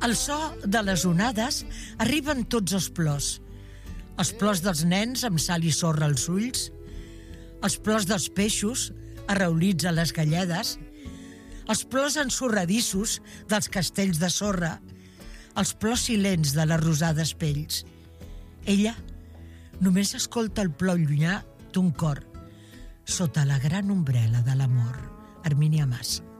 Al so de les onades arriben tots els plors dels nens amb sal i sorra als ulls, els plors dels peixos arraulits a les galledes, els plors ensorradissos dels castells de sorra, els plors silents de les rosades pells. Ella només escolta el plor llunyà d'un cor sota la gran ombrel·la de l'amor. Hermínia Mas.